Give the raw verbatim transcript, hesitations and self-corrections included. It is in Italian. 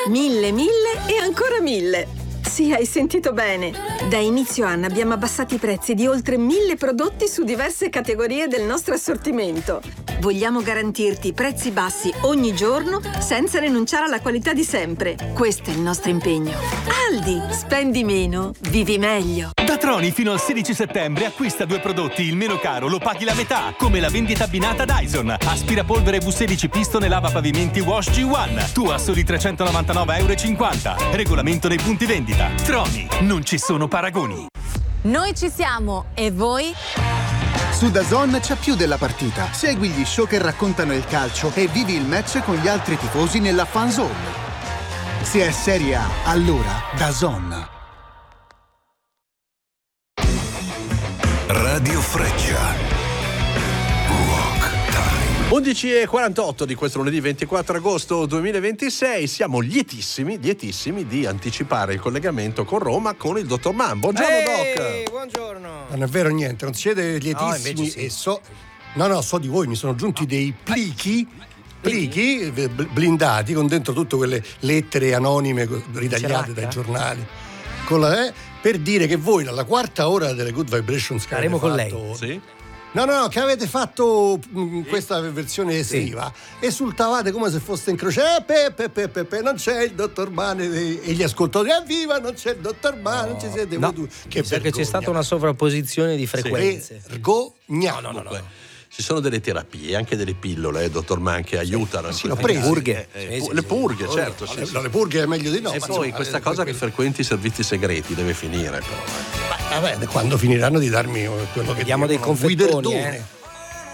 Mille, mille e ancora mille. Sì, hai sentito bene. Da inizio anno abbiamo abbassato i prezzi di oltre mille prodotti su diverse categorie del nostro assortimento. Vogliamo garantirti prezzi bassi ogni giorno senza rinunciare alla qualità di sempre. Questo è il nostro impegno. Aldi, spendi meno, vivi meglio. Da Troni fino al sedici settembre acquista due prodotti, il meno caro lo paghi la metà, come la vendita abbinata Dyson, aspirapolvere V sedici Piston e lava pavimenti Wash G uno, tu a soli trecentonovantanove e cinquanta euro. Regolamento nei punti vendita. Troni, non ci sono paragoni. Noi ci siamo, e voi? Su DAZN c'è più della partita. Segui gli show che raccontano il calcio e vivi il match con gli altri tifosi nella fan zone. Se è Serie A, allora DAZN. Radio Freccia. undici e quarantotto di questo lunedì ventiquattro agosto duemilaventisei. Siamo lietissimi, lietissimi di anticipare il collegamento con Roma con il dottor Mann. Buongiorno, Ehi, Doc. Buongiorno. Non è vero niente, non siete lietissimi. No, sì. E so, no, no, so di voi, mi sono giunti dei plichi, plichi blindati con dentro tutte quelle lettere anonime ritagliate dai giornali. Con la, eh, per dire che voi dalla quarta ora delle Good Vibrations che staremo con fatto, lei. Sì. No, no, no, che avete fatto mh, questa versione estiva, sì. Esultavate come se foste in croce, eh, pe, pe, pe, pe, pe, non c'è il dottor Mann, e, e gli ascoltatori, evviva, non c'è il dottor Mann, no, non ci siete no. voi due. Che perché c'è stata una sovrapposizione di frequenze. Vergogna. No, no, no, no. Ci sono delle terapie, anche delle pillole, eh, dottor Mann, che aiutano. Sì, l'ho prese. Le purghe, eh, sì, le sì, purghe, sì. certo. Sì, no, sì. no, le purghe è meglio di no. E ma poi insomma, questa eh, cosa que- che frequenti i servizi segreti deve finire, però. Eh. Vabbè, quando finiranno di darmi quello che Diamo dei dicono, confettoni, guiderdone. eh.